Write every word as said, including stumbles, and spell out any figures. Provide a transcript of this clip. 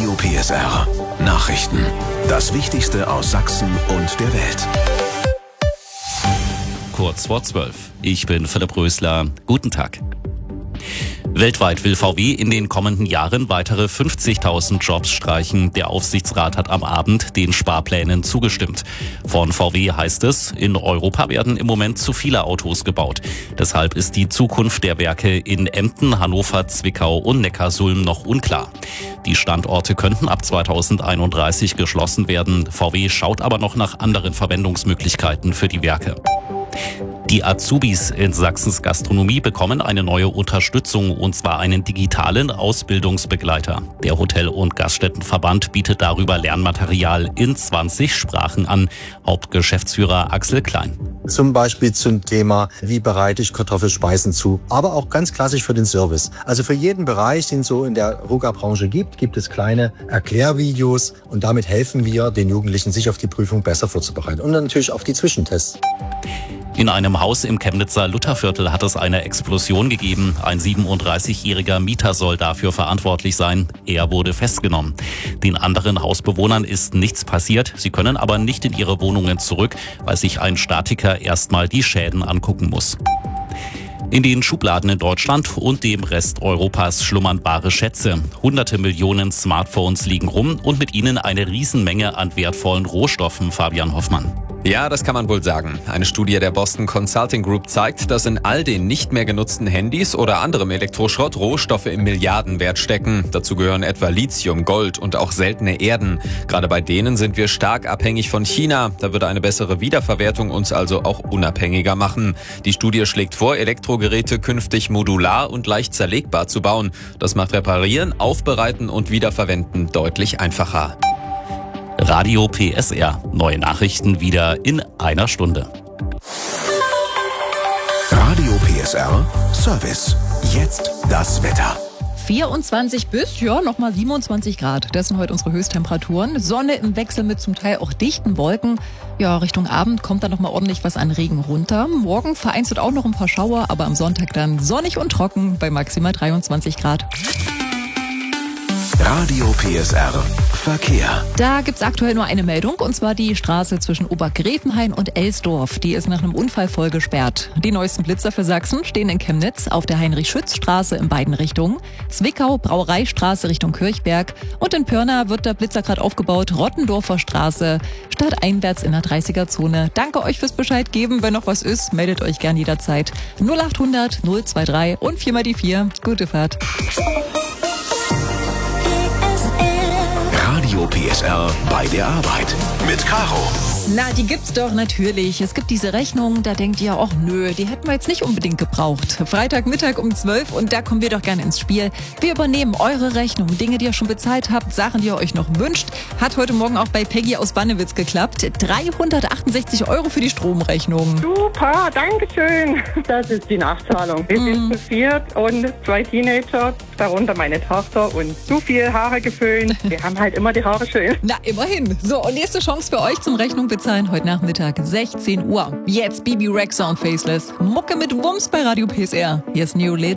Radio P S R. Nachrichten. Das Wichtigste aus Sachsen und der Welt. Kurz vor zwölf. Ich bin Philipp Rösler. Guten Tag. Weltweit will V W in den kommenden Jahren weitere fünfzigtausend Jobs streichen. Der Aufsichtsrat hat am Abend den Sparplänen zugestimmt. Von V W heißt es, in Europa werden im Moment zu viele Autos gebaut. Deshalb ist die Zukunft der Werke in Emden, Hannover, Zwickau und Neckarsulm noch unklar. Die Standorte könnten ab zweitausendeinunddreißig geschlossen werden. V W schaut aber noch nach anderen Verwendungsmöglichkeiten für die Werke. Die Azubis in Sachsens Gastronomie bekommen eine neue Unterstützung, und zwar einen digitalen Ausbildungsbegleiter. Der Hotel- und Gaststättenverband bietet darüber Lernmaterial in zwanzig Sprachen an. Hauptgeschäftsführer Axel Klein. Zum Beispiel zum Thema, wie bereite ich Kartoffelspeisen zu, aber auch ganz klassisch für den Service. Also für jeden Bereich, den es so in der Ruga-Branche gibt, gibt es kleine Erklärvideos, und damit helfen wir den Jugendlichen, sich auf die Prüfung besser vorzubereiten und natürlich auf die Zwischentests. In einem Haus im Chemnitzer Lutherviertel hat es eine Explosion gegeben. Ein siebenunddreißigjähriger Mieter soll dafür verantwortlich sein. Er wurde festgenommen. Den anderen Hausbewohnern ist nichts passiert. Sie können aber nicht in ihre Wohnungen zurück, weil sich ein Statiker erstmal die Schäden angucken muss. In den Schubladen in Deutschland und dem Rest Europas schlummern bare Schätze. Hunderte Millionen Smartphones liegen rum und mit ihnen eine Riesenmenge an wertvollen Rohstoffen. Fabian Hoffmann. Ja, das kann man wohl sagen. Eine Studie der Boston Consulting Group zeigt, dass in all den nicht mehr genutzten Handys oder anderem Elektroschrott Rohstoffe im Milliardenwert stecken. Dazu gehören etwa Lithium, Gold und auch seltene Erden. Gerade bei denen sind wir stark abhängig von China. Da würde eine bessere Wiederverwertung uns also auch unabhängiger machen. Die Studie schlägt vor, Elektrogeräte künftig modular und leicht zerlegbar zu bauen. Das macht Reparieren, Aufbereiten und Wiederverwenden deutlich einfacher. Radio P S R. Neue Nachrichten wieder in einer Stunde. Radio P S R Service. Jetzt das Wetter. vierundzwanzig bis, ja, nochmal siebenundzwanzig Grad. Das sind heute unsere Höchsttemperaturen. Sonne im Wechsel mit zum Teil auch dichten Wolken. Ja, Richtung Abend kommt dann nochmal ordentlich was an Regen runter. Morgen vereinzelt auch noch ein paar Schauer, aber am Sonntag dann sonnig und trocken bei maximal dreiundzwanzig Grad. Radio P S R Verkehr. Da gibt's aktuell nur eine Meldung, und zwar die Straße zwischen Obergräfenhain und Elsdorf. Die ist nach einem Unfall voll gesperrt. Die neuesten Blitzer für Sachsen stehen in Chemnitz auf der Heinrich-Schütz-Straße in beiden Richtungen, Zwickau, Brauereistraße Richtung Kirchberg, und in Pirna wird der Blitzer gerade aufgebaut, Rottendorfer Straße, stadteinwärts in der dreißiger-Zone. Danke euch fürs Bescheid geben. Wenn noch was ist, meldet euch gern jederzeit. null achthundert null dreiundzwanzig und vier mal die vier. Gute Fahrt. Radio P S R bei der Arbeit mit Caro. Na, die gibt's doch natürlich. Es gibt diese Rechnung, da denkt ihr, ach nö, die hätten wir jetzt nicht unbedingt gebraucht. Freitagmittag um zwölf, und da kommen wir doch gerne ins Spiel. Wir übernehmen eure Rechnung, Dinge, die ihr schon bezahlt habt, Sachen, die ihr euch noch wünscht. Hat heute Morgen auch bei Peggy aus Bannewitz geklappt. dreihundertachtundsechzig Euro für die Stromrechnung. Super, danke schön. Das ist die Nachzahlung. Wir Mhm. sind zu viert und zwei Teenager, darunter meine Tochter, und zu viel Haare geföhnt. Wir haben halt immer die Haare schön. Na, immerhin. So, und nächste Chance für euch zum Rechnung bezahlen heute Nachmittag, sechzehn Uhr. Jetzt Bibi Rexha und Faceless. Mucke mit Wumms bei Radio P S R. Hier ist New Lit.